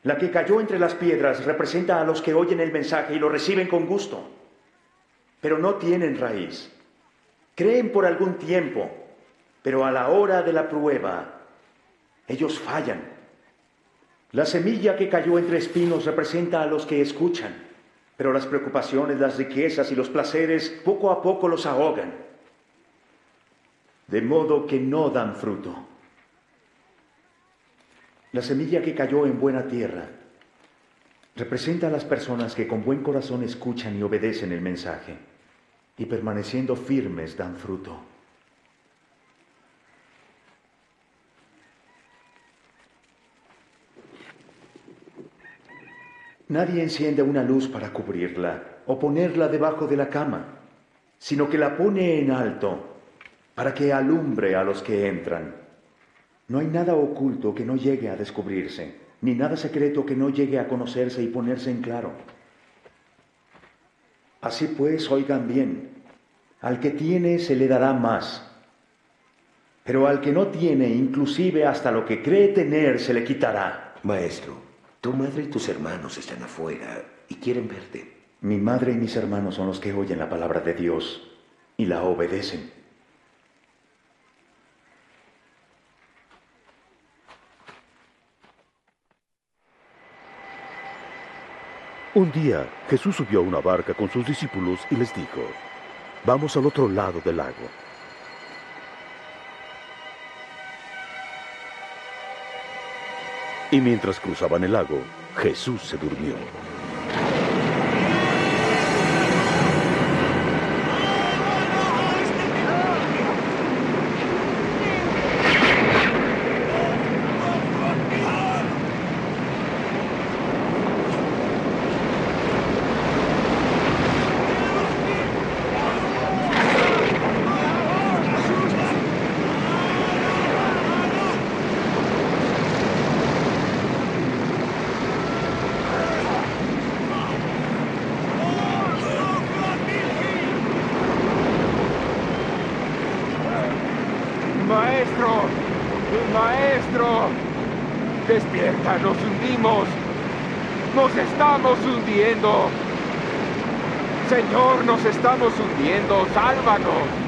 La que cayó entre las piedras representa a los que oyen el mensaje y lo reciben con gusto, pero no tienen raíz. Creen por algún tiempo, pero a la hora de la prueba, ellos fallan. La semilla que cayó entre espinos representa a los que escuchan, pero las preocupaciones, las riquezas y los placeres poco a poco los ahogan, de modo que no dan fruto. La semilla que cayó en buena tierra representa a las personas que con buen corazón escuchan y obedecen el mensaje, y permaneciendo firmes dan fruto. Nadie enciende una luz para cubrirla o ponerla debajo de la cama, sino que la pone en alto para que alumbre a los que entran. No hay nada oculto que no llegue a descubrirse, ni nada secreto que no llegue a conocerse y ponerse en claro. Así pues, oigan bien, al que tiene se le dará más, pero al que no tiene, inclusive hasta lo que cree tener, se le quitará. Maestro, tu madre y tus hermanos están afuera y quieren verte. Mi madre y mis hermanos son los que oyen la palabra de Dios y la obedecen. Un día, Jesús subió a una barca con sus discípulos y les dijo: vamos al otro lado del lago. Y mientras cruzaban el lago, Jesús se durmió. ¡Maestro! ¡Maestro! ¡Despierta! ¡Nos hundimos! ¡Nos estamos hundiendo! ¡Señor, nos estamos hundiendo! ¡Sálvanos!